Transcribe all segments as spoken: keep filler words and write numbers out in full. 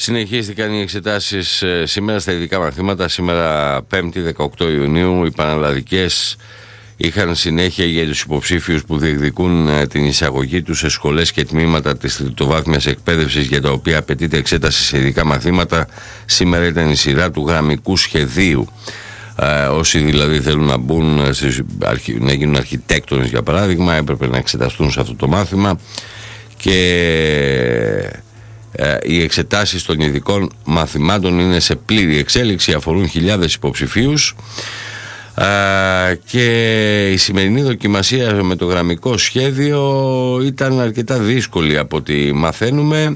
Συνεχίστηκαν οι εξετάσεις ε, σήμερα στα ειδικά μαθήματα. Σήμερα πέμπτη δεκαοκτώ Ιουνίου οι πανελλαδικές είχαν συνέχεια για τους υποψήφιους που διεκδικούν ε, την εισαγωγή τους σε σχολές και τμήματα της τριτοβάθμιας εκπαίδευσης για τα οποία απαιτείται εξέταση σε ειδικά μαθήματα. Σήμερα ήταν η σειρά του γραμμικού σχεδίου. Ε, όσοι δηλαδή θέλουν να μπουν, να γίνουν αρχιτέκτονες για παράδειγμα, έπρεπε να εξεταστούν σε αυτό το μάθημα και... Οι εξετάσεις των ειδικών μαθημάτων είναι σε πλήρη εξέλιξη, αφορούν χιλιάδες υποψηφίους και η σημερινή δοκιμασία με το γραμμικό σχέδιο ήταν αρκετά δύσκολη από ό,τι μαθαίνουμε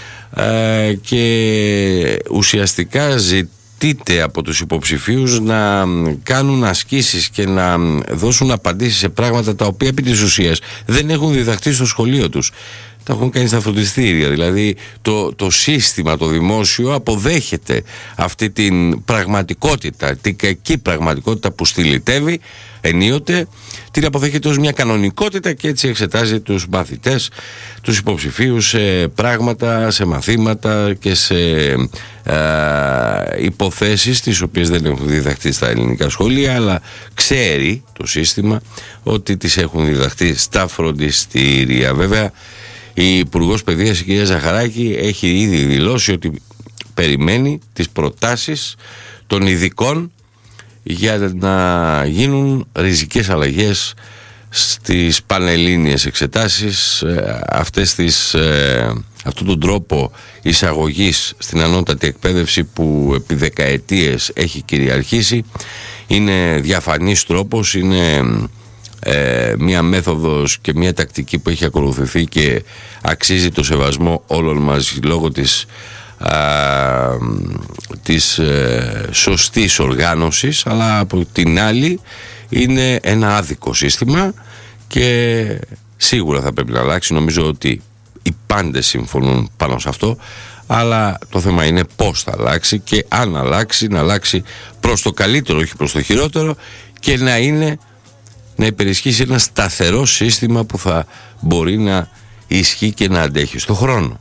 και ουσιαστικά ζητείται από τους υποψηφίους να κάνουν ασκήσεις και να δώσουν απαντήσεις σε πράγματα τα οποία επί της ουσίας δεν έχουν διδαχθεί στο σχολείο τους. Τα έχουν κάνει στα φροντιστήρια. Δηλαδή το, το σύστημα, το δημόσιο αποδέχεται αυτή την πραγματικότητα, την κακή πραγματικότητα που στυλιτεύει ενίοτε, την αποδέχεται ως μια κανονικότητα και έτσι εξετάζει τους μαθητές, τους υποψηφίους σε πράγματα, σε μαθήματα και σε ε, υποθέσεις τις οποίες δεν έχουν διδαχθεί στα ελληνικά σχολεία, αλλά ξέρει το σύστημα ότι τις έχουν διδαχθεί στα φροντιστήρια. Βέβαια η Υπουργός Παιδείας, η κυρία Ζαχαράκη, έχει ήδη δηλώσει ότι περιμένει τις προτάσεις των ειδικών για να γίνουν ριζικές αλλαγές στις πανελλήνιες εξετάσεις. Αυτές τις, αυτόν τον τρόπο εισαγωγής στην ανώτατη εκπαίδευση που επί δεκαετίες έχει κυριαρχήσει είναι διαφανής τρόπος, είναι Ε, μια μέθοδος και μια τακτική που έχει ακολουθηθεί και αξίζει το σεβασμό όλων μας λόγω της, α, της ε, σωστής οργάνωσης, αλλά από την άλλη είναι ένα άδικο σύστημα και σίγουρα θα πρέπει να αλλάξει. Νομίζω ότι οι πάντες συμφωνούν πάνω σε αυτό, αλλά το θέμα είναι πώς θα αλλάξει και αν αλλάξει, να αλλάξει προς το καλύτερο, όχι προς το χειρότερο, και να είναι να υπερισχύσει ένα σταθερό σύστημα που θα μπορεί να ισχύει και να αντέχει στον χρόνο.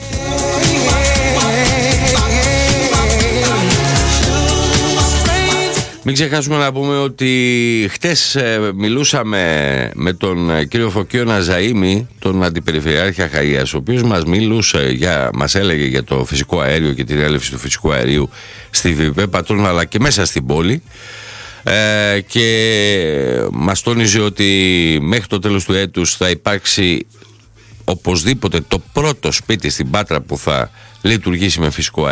Μην ξεχάσουμε να πούμε ότι χτες ε, μιλούσαμε με τον κύριο Φωκείο Ναζαΐμι, τον Αντιπεριφερειάρχη Αχαΐας, ο οποίος μας μιλούσε, για, μας έλεγε για το φυσικό αέριο και την έλευση του φυσικού αερίου στη Βιβέ Πατρών αλλά και μέσα στην πόλη. Ε, και μας τόνιζε ότι μέχρι το τέλος του έτους θα υπάρξει οπωσδήποτε το πρώτο σπίτι στην Πάτρα που θα λειτουργήσει με φυσικό